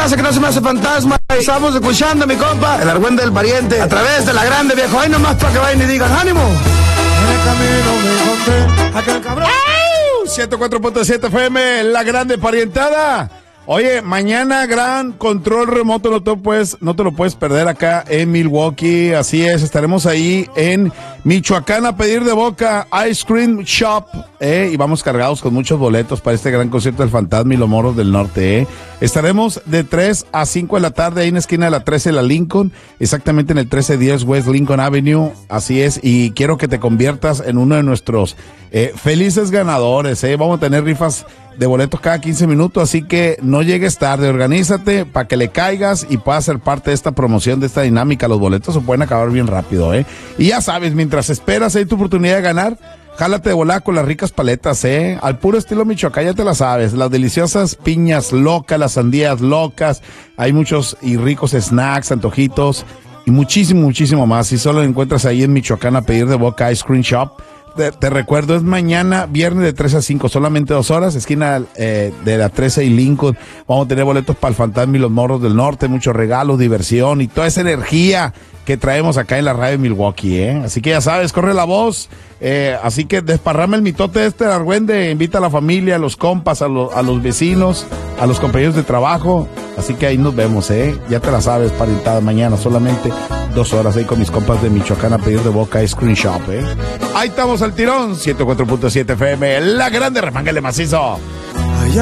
pasa que no se me hace fantasma. Estamos escuchando, mi compa, el argüende del pariente, a través de la grande, viejo. Ahí nomás para que vayan y digan, ánimo. En el camino me encontré aquel cabrón. 104.7 FM, la grande parientada. Oye, mañana gran control remoto, no te lo puedes perder acá en Milwaukee. Así es, estaremos ahí en Michoacán a pedir de boca Ice Cream Shop, y vamos cargados con muchos boletos para este gran concierto del Fantasma y los Moros del Norte. Estaremos de 3 a 5 de la tarde ahí en la esquina de la 13 de la Lincoln, exactamente en el 1310 West Lincoln Avenue. Así es, y quiero que te conviertas en uno de nuestros felices ganadores. Vamos a tener rifas de boletos cada 15 minutos, así que no llegues tarde, organízate para que le caigas y puedas ser parte de esta promoción, de esta dinámica. Los boletos se pueden acabar bien rápido, Y ya sabes, mientras esperas ahí tu oportunidad de ganar, jálate de volada con las ricas paletas, al puro estilo Michoacán, ya te la sabes, las deliciosas piñas locas, las sandías locas, hay muchos y ricos snacks, antojitos y muchísimo más. Si solo encuentras ahí en Michoacán a pedir de boca Ice Cream Shop. Te recuerdo, es mañana, viernes de 3 a 5, solamente 2 horas, esquina de la 13 y Lincoln. Vamos a tener boletos para el Fantasma y los Moros del Norte, muchos regalos, diversión y toda esa energía que traemos acá en la radio de Milwaukee, Así que ya sabes, corre la voz, así que desparrame el mitote de argüende, invita a la familia, a los compas, a los vecinos, a los compañeros de trabajo, así que ahí nos vemos, ya te la sabes, parientada, mañana solamente 2 horas ahí con mis compas de Michoacán a pedir de boca Ice Cream Shop, Ahí estamos al tirón, 104.7 FM, la grande, remángale macizo.